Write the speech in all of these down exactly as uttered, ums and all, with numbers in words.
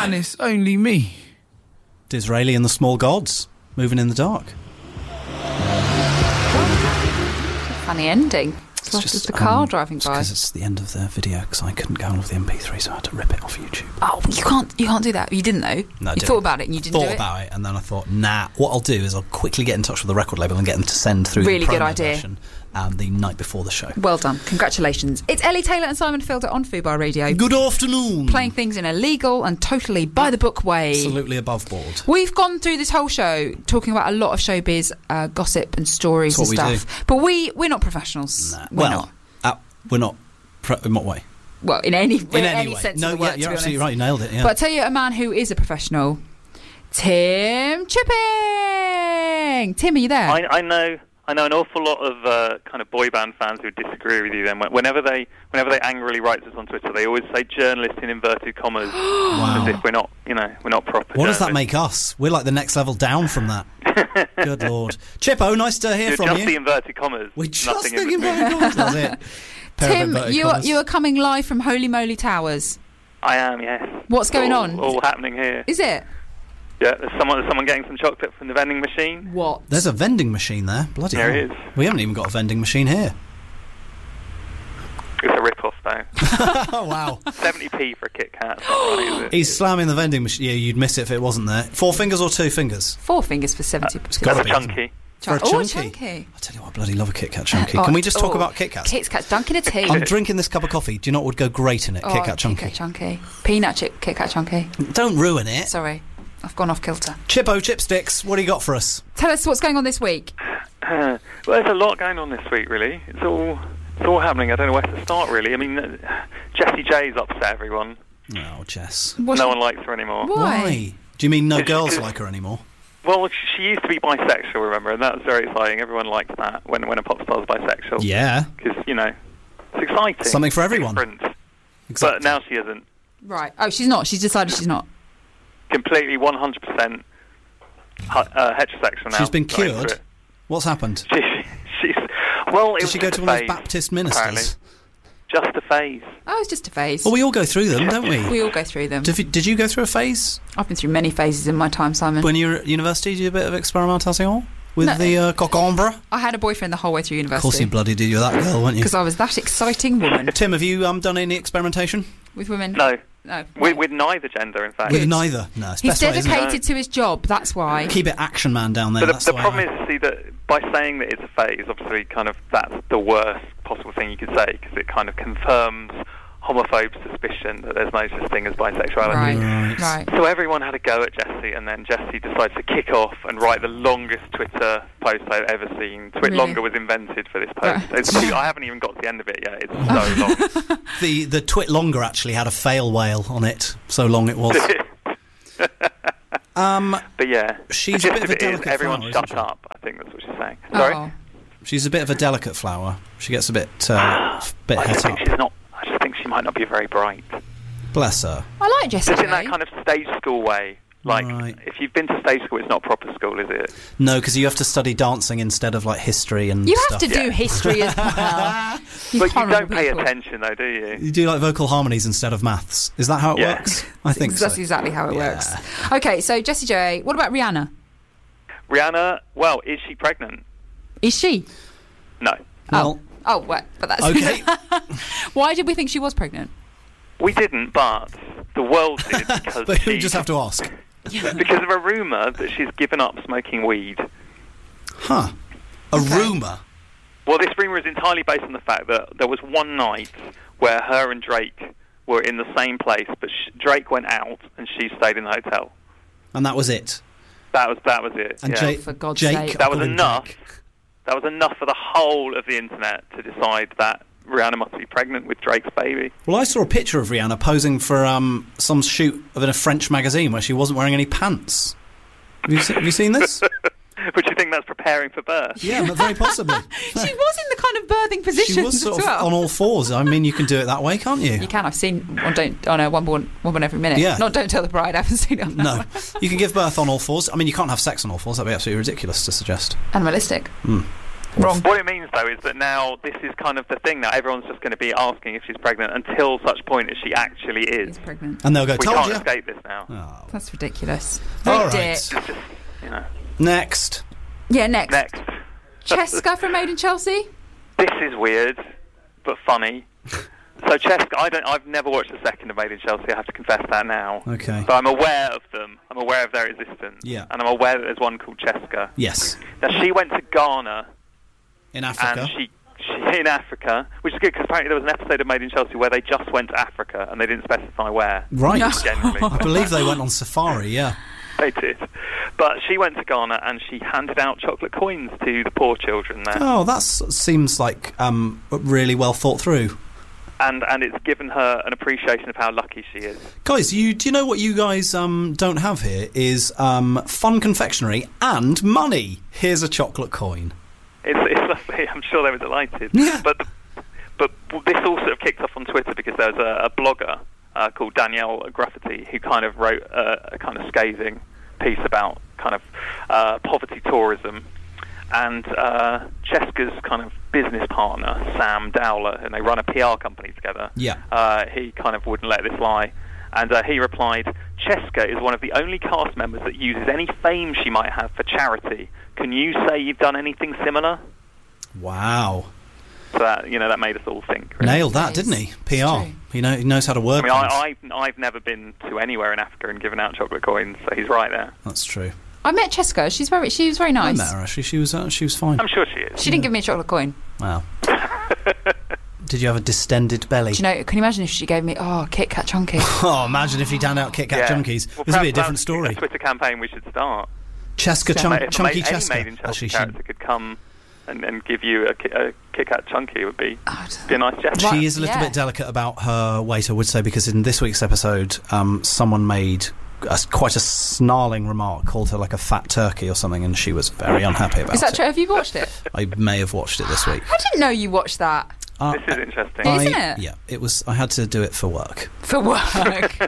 And it's only me. Disraeli and the Small Gods, moving in the dark. Funny ending. It's It's just the car um, driving by. because it's the end of their video, because I couldn't go on with the M P three, so I had to rip it off YouTube. Oh, you can't. You can't do that. You didn't though. No, I you didn't. thought about it and you didn't Thought do it. about it, and then I thought, nah. What I'll do is I'll quickly get in touch with the record label and get them to send through Really the good promo idea. version, um, the night before the show. Well done. Congratulations. It's Ellie Taylor and Simon Fielder on Fubar Radio. Good afternoon. Playing things in a legal and totally by the book way. Absolutely above board. We've gone through this whole show talking about a lot of showbiz uh, gossip and stories That's and what we stuff. But we we're not professionals. Nah. We're well, not. Uh, we're not. Pro- in what way? Well, in any in, In any, any way. sense No, of the word. yeah, you're to be absolutely honest. right. You nailed it. Yeah. But I tell you, a man who is a professional, Tim Chipping. Tim, are you there? I, I know, I know an awful lot of uh, kind of boy band fans who disagree with you. Then, whenever they, whenever they angrily write to us on Twitter, they always say "journalist" in inverted commas, Wow. as if we're not, you know, we're not proper. What does that journalists. make us? We're like the next level down from that. Good Lord. Chippo, nice to hear You're from just you. the inverted commas. We just nothing the in between. inverted commas. That's it. Pair of Tim, inverted you are, commas. you are coming live from Holy Moly Towers. I am, yes. What's going all, on? All happening here. Is it? Yeah, there's someone, there's someone getting some chocolate from the vending machine. What? There's a vending machine there. Bloody There hell. it is. We haven't even got a vending machine here. It's a rip-off, though. Oh, wow. seventy p for a Kit Kat. That's not right, is it? He's slamming the vending machine. Yeah, you'd miss it if it wasn't there. Four fingers or two fingers? Four fingers for seventy percent. gotta That's be, chunky. For a Oh, chunky. chunky. I tell you what, I bloody love a Kit Kat chunky. Oh, Can we just talk oh, about Kit Kats? Kit Kats, dunking a tea. I'm drinking this cup of coffee. Do you know what would go great in it? Oh, Kit Kat chunky. Kit Kat chunky. Peanut chip Kit Kat chunky. Don't ruin it. Sorry, I've gone off kilter. Chippo Chipsticks, what do you got for us? Tell us what's going on this week. well, there's a lot going on this week, really. It's all it's all happening. I don't know where to start, really. I mean, uh, Jessie J's upset everyone. Oh, Jess. What's no she- one likes her anymore. Why? Do you mean no It's- girls it's- like her anymore? Well, she used to be bisexual, remember, and that was very exciting. Everyone liked that when when a pop star's bisexual. Yeah. Because, you know, it's exciting. Something for everyone. Different. Exactly. But now she isn't. Right. Oh, she's not. She's decided she's not. Completely one hundred percent uh, heterosexual now. She's been Not into cured. it. What's happened? She, she's... Well, it Did was she go just to a one of phase, those Baptist ministers? apparently. Just a phase. Oh, it's just a phase. Well, we all go through them, don't we? We all go through them. Did you, did you go through a phase I've been through many phases in my time, Simon. when you were at university? Did you do a bit of experimentation with No. the uh, cocombre? I had a boyfriend the whole way through Of course university you bloody did. You're that girl, weren't you? because I was that exciting woman Tim, have you um, done any experimentation? with women. No. No. With, with neither gender, in fact. With neither. No, it's He's best way, isn't it? dedicated to his job. That's why. Keep it Action Man down there. But the, That's the the way problem I- is, see, that by saying that it's a phase, obviously, kind of that's the worst possible thing you could say, because it kind of confirms homophobe suspicion that there's no such thing as bisexuality. Right. Right. Right. So everyone had a go at Jessie, and then Jessie decided to kick off and write the longest Twitter post I've ever seen. Twit Really? longer was invented for this post. Right. It's, I haven't even got to the end of it yet. It's so long. The the twit longer actually had a fail whale on it. So long it was. um, But yeah, She's the a gist bit of of a it is delicate everyone flower, shut isn't she? up. I think that's what she's saying. Sorry. Oh. she's a bit of a delicate flower. She gets a bit uh, bit I het just think up. she's not. I just think she might not be very bright. Bless her. I like Jessie Just in that J. kind of stage school way. Like, Right. if you've been to stage school, it's not proper school, is it? No, because you have to study dancing instead of like history and You stuff. have to do Yeah. history as well. You But you horrible don't pay people. attention, though, do you? You do like vocal harmonies instead of maths. Is that how it Yeah. works? I think That's so. exactly how it Yeah. works. Okay, so Jessie J. What about Rihanna? Rihanna, well, is she pregnant? Is she? No. Well, Oh, well, but that's okay. Why did we think she was pregnant? We didn't, but the world did because but she, you just have to ask. because of a rumour that she's given up smoking weed. Huh. A Okay. rumour. Well, this rumour is entirely based on the fact that there was one night where her and Drake were in the same place, but sh- Drake went out and she stayed in the hotel. And that was it. That was that was it. And yeah. Jake, For God's Jake sake. That was call him enough. Jake. That was enough for the whole of the internet to decide that Rihanna must be pregnant with Drake's baby. Well, I saw a picture of Rihanna posing for um, some shoot of in a French magazine where she wasn't wearing any pants. Have you, se- have you seen this? But you think that's preparing for birth? Yeah, but very possibly. She was in the kind of birthing position She was sort as of well. on all fours. I mean, you can do it that way, can't you? You can. I've seen one. Don't. Oh no, one born, one born every minute. Yeah. Not Don't Tell the Bride. I haven't seen it. On that No, one. you can give birth on all fours. I mean, you can't have sex on all fours. That'd be absolutely ridiculous to suggest. Animalistic. Wrong. What it means, though, is that now this is kind of the thing. Now everyone's just going to be asking if she's pregnant until such point as she actually is. He's pregnant. And they'll go, We told can't you. escape this now. Oh. That's ridiculous. All Right, right. Dick. It's just, you know. Next. Yeah, next. Next. Cheska from Made in Chelsea. This is weird, but funny. So Cheska, I don't. I've never watched a second of Made in Chelsea. I have to confess that now. Okay. But I'm aware of them. I'm aware of their existence. Yeah. And I'm aware that there's one called Cheska. Yes. Now she went to Ghana In Africa. and she, she in Africa, which is good because apparently there was an episode of Made in Chelsea where they just went to Africa and they didn't specify where. Right. No. Generally, I believe they went on safari, yeah. they did. But she went to Ghana and she handed out chocolate coins to the poor children there. Oh, that seems like um, really well thought through. And and it's given her an appreciation of how lucky she is. Guys, you do you know what you guys um, don't have here is um, fun confectionery and money. Here's a chocolate coin. It's, it's lovely. I'm sure they were delighted. Yeah. But but this all sort of kicked off on Twitter because there was a, a blogger uh, called Danielle Gruffity who kind of wrote a, a kind of scathing piece about kind of uh, poverty tourism. And uh, Cheska's kind of business partner, Sam Dowler, and they run a P R company together. Yeah. Uh, he kind of wouldn't let this lie. And uh, he replied, Cheska is one of the only cast members that uses any fame she might have for charity. Can you say you've done anything similar? Wow. So that, you know, that made us all think. Really. Nailed that, Yes. didn't he? P R. It's true. He, know, he knows how to word I mean, things. I, I've, I've never been to anywhere in Africa and given out chocolate coins, so he's right there. That's true. I met Cheska. She's very. She was very nice. I met her actually. She was uh, she was fine. I'm sure she is. She didn't give me a chocolate coin. Wow. Did you have a distended belly? Do you know? Can you imagine if she gave me oh Kit Kat Chunky? Oh, imagine if he'd hand out Kit Kat Yeah. Junkies. Well, this would be a perhaps different that's story. A Twitter campaign we should start. Cheska Yeah. chunk, If a Chunky ma- any Made in Cheska. Chelsea Actually, she, character could come and, and give you a, Ki- a Kit Kat Chunky, it would be, Oh, be a nice gesture. she is a little Yeah. bit delicate about her weight, I would say, because in this week's episode, um, someone made a, quite a snarling remark, called her like a fat turkey or something, and she was very unhappy about Is that it. true? Have you watched it? I may have watched it this week. I didn't know you watched that Uh, This is interesting. Is- I- Isn't it? Yeah, it was. I had to do it for work. for work.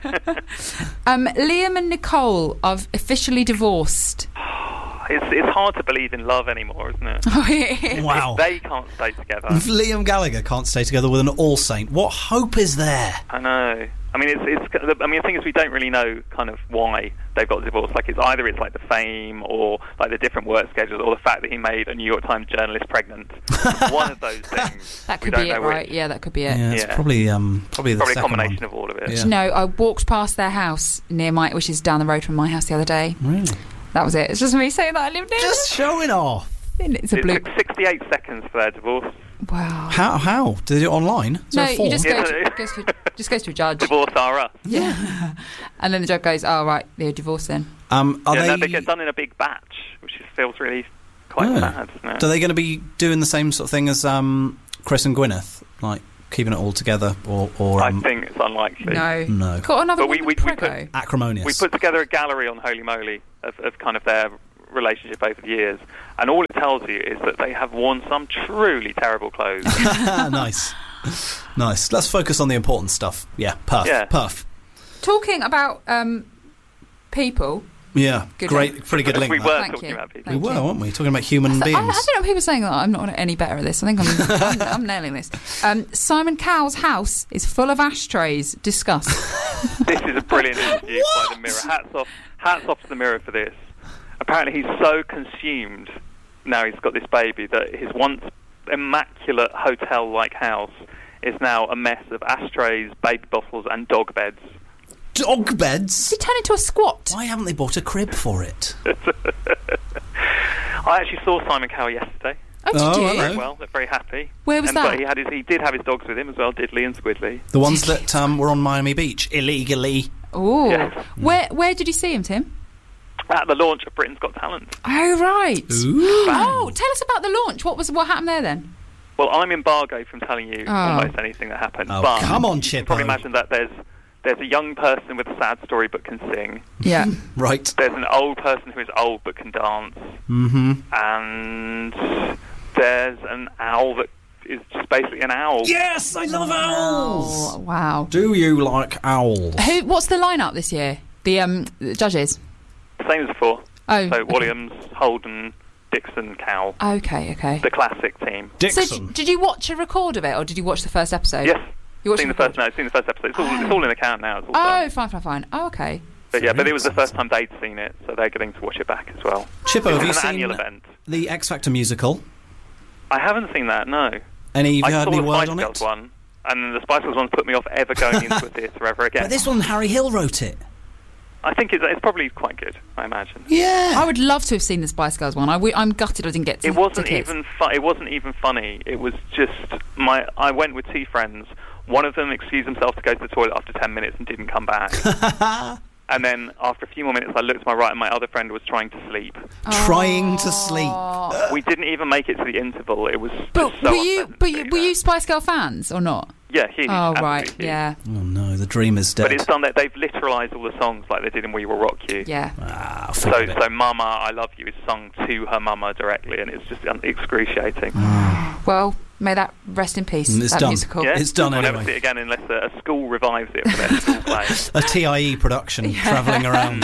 um, Liam and Nicole are officially divorced. It's, it's hard to believe in love anymore, isn't it? Oh, yeah. Wow. They can't stay together. If Liam Gallagher can't stay together with an All Saint, what hope is there? I know. I mean, it's, it's. I mean, the thing is, we don't really know kind of why they've got divorced. Like, it's either it's like the fame, or like the different work schedules, or the fact that he made a New York Times journalist pregnant. One of those things. That We could don't be it, know right? which. Yeah, that could be it. Yeah, it's Yeah. probably um, probably the Probably a second combination one. of all of it. Yeah. Do you know, I walked past their house near my, which is down the road from my house the other day. Really? That was it. It's just me saying that I lived in. Just showing off. It's a It blue. took sixty-eight seconds for their divorce. Wow. How? How? Did they do it online? Is No, there a form? you just go, Yeah. to, goes to just goes to a judge. Divorce are us. Yeah. And then the judge goes, "Oh right, they're divorced then." Um, are yeah, they? no, they get done in a big batch, which is, feels really quite Yeah. sad, isn't it? Are they going to be doing the same sort of thing as um, Chris and Gwyneth, like keeping it all together, or, or um, I think it's unlikely. No. no, Got another But one we- with we- we Prego. put- acrimonious? We put together a gallery on Holy Moly of, of kind of their relationship over the years, and all it tells you is that they have worn some truly terrible clothes. Nice, nice. Let's focus on the important stuff. Yeah, perf, Yeah. perf. Talking about um, people. Yeah, Good great, link. pretty good link. we that. were Thank talking you. about people. We Thank were, you. weren't we? Talking about human I, beings. I don't know. People saying that I'm not any better at this. I think I'm, I'm, I'm nailing this. Um, Simon Cowell's house is full of ashtrays. Discuss. This is a brilliant interview by the Mirror. Hats off, hats off to the Mirror for this. Apparently, he's so consumed now he's got this baby that his once immaculate hotel-like house is now a mess of ashtrays, baby bottles, and dog beds. Dog beds. He turned into a squat. Why haven't they bought a crib for it? I actually saw Simon Cowell yesterday. Oh, did Oh, you? hello. Very well, they're very happy. Where was and, that? But he had his, he did have his dogs with him as well, Diddley and Squidley. The ones that um, were on Miami Beach illegally. Ooh. Yes. Where Where did you see him, Tim? At the launch of Britain's Got Talent. Oh right. Ooh. Oh, tell us about the launch. What was what happened there then? Well, I'm embargoed from telling you Oh. almost anything that happened. Oh, but come on, you can probably Chippo. imagine that there's there's a young person with a sad story but can sing. Yeah. Right. There's an old person who is old but can dance. Mm-hmm. And there's an owl that is just basically an owl. Yes, I love owls. Oh, wow. Do you like owls? Who? What's the lineup this year? The um the judges. Same as before. Oh. So okay. Williams, Holden, Dixon Cow, Okay, okay. the classic team. Dixon. So, d- did you watch a record of it, or did you watch the first episode? Yes. You watched Seen the record? first. No, seen the first episode. It's all, Oh. it's all in the can now. It's all Oh, done. fine, fine, fine. Oh, okay. But yeah, Very but it was the first exciting. time they'd seen it, so they're getting to watch it back as well. Chippo, have you It's an seen annual event. the X Factor musical? I haven't seen that. No. Any, have I you heard saw any the word Spice on Girls it? one, and the Spice Girls one put me off ever going into a theatre ever again. But this one, Harry Hill wrote it. I think it's, it's probably quite good. I imagine. Yeah. I would love to have seen the Spice Girls one. I w- I'm gutted I didn't get to It wasn't tickets. even fu- It wasn't even funny. It was just my. I went with two friends. One of them excused himself to go to the toilet after ten minutes and didn't come back. And then after a few more minutes, I looked to my right, and my other friend was trying to sleep. Trying to sleep. Oh. We didn't even make it to the interval. It was. But just so were you, unpleasant but to you, be were there. you Spice Girl fans or not? Yeah, huge. Oh, absolutely right, huge. yeah, Oh no, the dream is dead. But it's done that they've literalised all the songs like they did in We Will Rock You. yeah. Ah, So, forget it. so Mama, I Love You is sung to her mama directly, and it's just um, excruciating. Well, may that rest in peace. Mm, it's that done. musical. Yeah? It's done We'll never anyway. see it again unless a, a school revives it for their school play. A T I E production travelling around.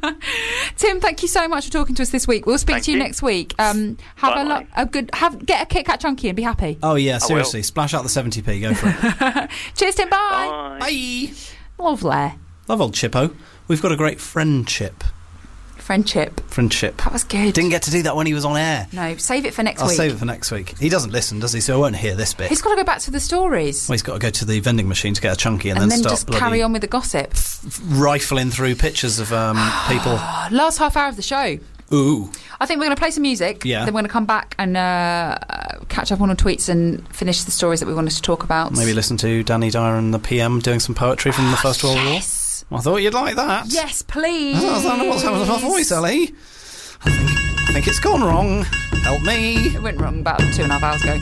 Tim, thank you so much for talking to us this week. We'll speak Thank to you, you. next week. Um, have a, Bye. lo- a good have get a Kit Kat chunky and be happy. Oh yeah, will. seriously, splash out the seventy p. Go for it. Cheers, Tim. Bye. Bye. Bye. Lovely Love old Chippo. We've got a great friendship. friendship. Friendship. That was good. Didn't get to do that when he was on air. No, save it for next I'll week. save it for next week. He doesn't listen, does he? So I won't hear this bit. He's got to go back to the stories Well, he's got to go to the vending machine to get a chunky and, and then then start just bloody carry on with the gossip. rifling through pictures of um, people. Last half hour of the show. Ooh. I think we're going to play some music. Yeah. Then we're going to come back and uh, catch up on our tweets and finish the stories that we wanted to talk about. Maybe listen to Danny Dyer and the P M doing some poetry from the First World Yes. War. I thought you'd like that. Yes, please. I don't know what's happened with my voice, Ellie. I think, I think it's gone wrong. Help me. It went wrong about two and a half hours ago.